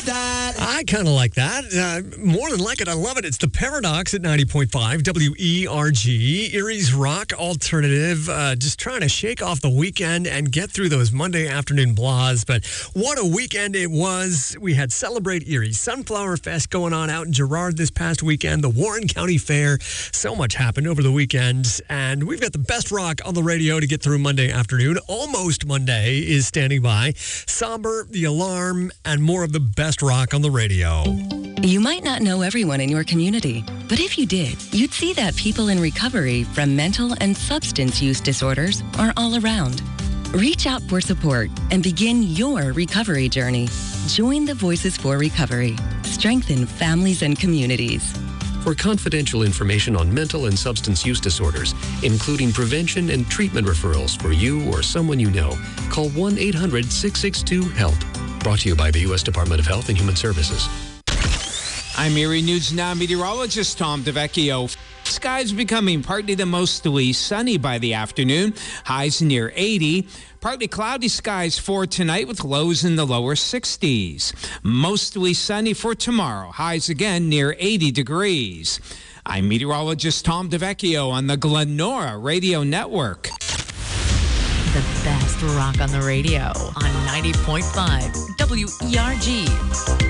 that. I kind of like that. More than like it, I love it. It's The Paradox at 90.5 WERG, Erie's Rock Alternative. Just trying to shake off the weekend and get through those Monday afternoon blahs. But what a weekend it was. We had Celebrate Erie, Sunflower Fest going on out in Girard this past weekend, the Warren County Fair. So much happened over the weekend. And we've got the best rock on the radio to get through Monday afternoon. Almost Monday is standing by. Somber, The Alarm, and more of the best rock on the radio. You might not know everyone in your community, but if you did, you'd see that people in recovery from mental and substance use disorders are all around. Reach out for support and begin your recovery journey. Join the Voices for Recovery. Strengthen families and communities. For confidential information on mental and substance use disorders, including prevention and treatment referrals for you or someone you know, call 1-800-662-HELP. Brought to you by the U.S. Department of Health and Human Services. I'm Erie News Now meteorologist Tom DeVecchio. Skies becoming partly to mostly sunny by the afternoon. Highs near 80. Partly cloudy skies for tonight with lows in the lower 60s. Mostly sunny for tomorrow. Highs again near 80 degrees. I'm meteorologist Tom DeVecchio on the Glenora Radio Network. The best rock on the radio on 90.5 WERG.